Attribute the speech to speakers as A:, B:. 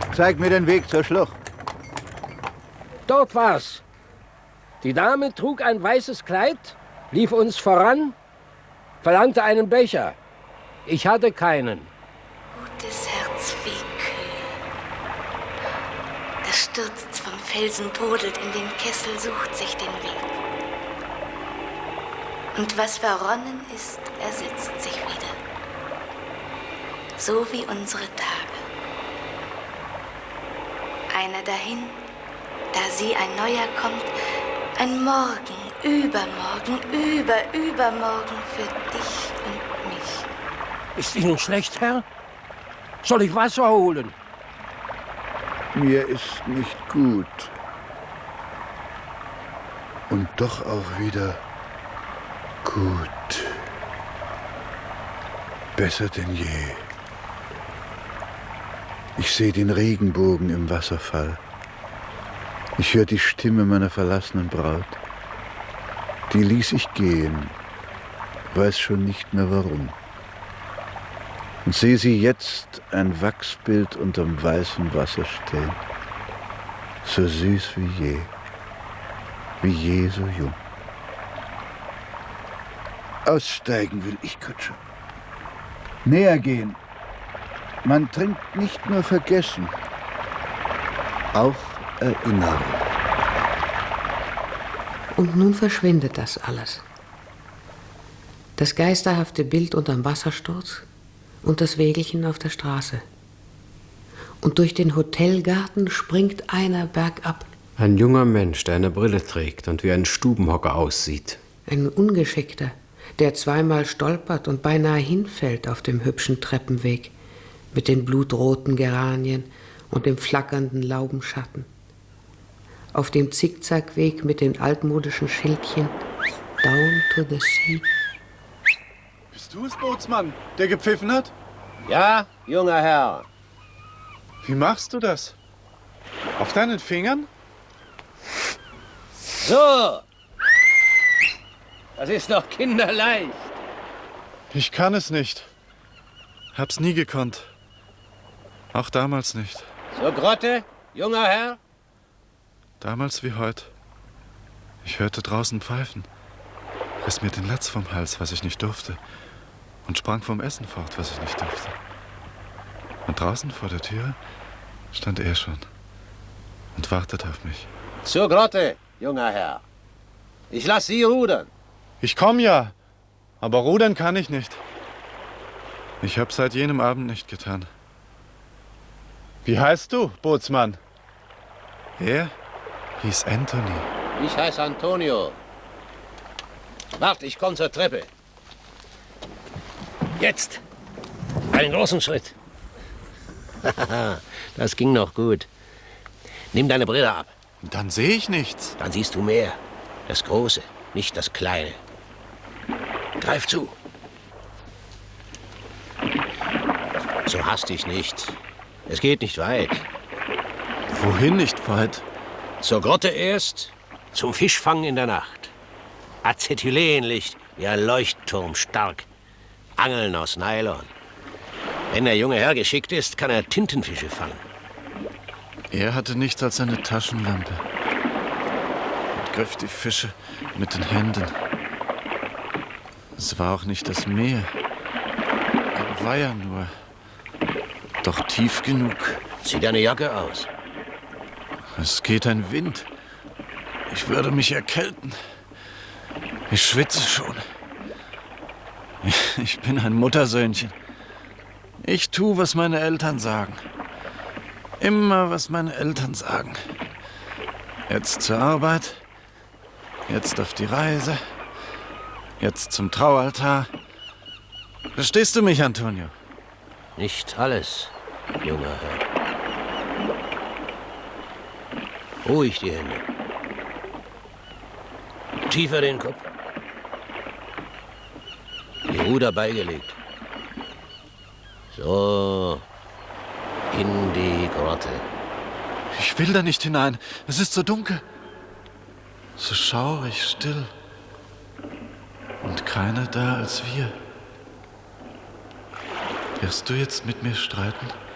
A: Zeig mir den Weg zur Schlucht.
B: Dort war's. Die Dame trug ein weißes Kleid, lief uns voran, verlangte einen Becher. Ich hatte keinen.
C: Gutes Herz, wie kühl. Das stürzt vom Felsen, brodelt in den Kessel, sucht sich den Weg. Und was verronnen ist, ersetzt sich wieder. So wie unsere Tage. Einer dahin, da sie ein neuer kommt, ein Morgen, übermorgen, übermorgen für dich und mich.
B: Ist Ihnen schlecht, Herr? Soll ich Wasser holen?
A: Mir ist nicht gut. Und doch auch wieder gut. Besser denn je. Ich sehe den Regenbogen im Wasserfall. Ich höre die Stimme meiner verlassenen Braut. Die ließ ich gehen, weiß schon nicht mehr warum. Und sehe sie jetzt ein Wachsbild unterm weißen Wasser stehen. So süß wie je so jung. Aussteigen will ich, Kutscher. Näher gehen. Man trinkt nicht nur Vergessen, auch Erinnerung.
D: Und nun verschwindet das alles. Das geisterhafte Bild unterm Wassersturz und das Wägelchen auf der Straße. Und durch den Hotelgarten springt einer bergab.
E: Ein junger Mensch, der eine Brille trägt und wie ein Stubenhocker aussieht.
D: Ein Ungeschickter, der zweimal stolpert und beinahe hinfällt auf dem hübschen Treppenweg mit den blutroten Geranien und dem flackernden Laubenschatten. Auf dem Zickzackweg mit den altmodischen Schildchen Down to the Sea.
F: Bist du es, Bootsmann, der gepfiffen hat?
B: Ja, junger Herr.
F: Wie machst du das? Auf deinen Fingern?
B: So. Das ist doch kinderleicht.
F: Ich kann es nicht. Hab's nie gekonnt. Auch damals nicht.
B: Zur Grotte, junger Herr?
F: Damals wie heute. Ich hörte draußen pfeifen, riss mir den Latz vom Hals, was ich nicht durfte, und sprang vom Essen fort, was ich nicht durfte. Und draußen vor der Tür stand er schon und wartete auf mich.
B: Zur Grotte, junger Herr. Ich lass Sie rudern.
F: Ich komm ja, aber rudern kann ich nicht. Ich hab's seit jenem Abend nicht getan. Wie heißt du, Bootsmann? Er hieß Anthony.
B: Ich heiße Antonio. Wart, ich komm zur Treppe. Jetzt. Einen großen Schritt. Das ging noch gut. Nimm deine Brille ab.
F: Dann sehe ich nichts.
B: Dann siehst du mehr. Das Große, nicht das Kleine. Greif zu. So hastig nicht. Es geht nicht weit.
F: Wohin nicht weit?
B: Zur Grotte erst, zum Fischfang in der Nacht. Acetylenlicht wie ein Leuchtturm stark. Angeln aus Nylon. Wenn der junge Herr geschickt ist, kann er Tintenfische fangen.
F: Er hatte nichts als eine Taschenlampe und griff die Fische mit den Händen. Es war auch nicht das Meer. Er war ja nur, doch tief genug.
B: Zieh deine Jacke aus.
F: Es geht ein Wind. Ich würde mich erkälten. Ich schwitze schon. Ich bin ein Muttersöhnchen. Ich tue, was meine Eltern sagen. Immer, was meine Eltern sagen. Jetzt zur Arbeit, jetzt auf die Reise, jetzt zum Traualtar. Verstehst du mich, Antonio?
B: Nicht alles, junger Herr. Ruhig die Hände. Tiefer den Kopf. Die Ruder beigelegt. So. In die Grotte.
F: Ich will da nicht hinein. Es ist so dunkel. So schaurig still. Und keiner da als wir. Wirst du jetzt mit mir streiten?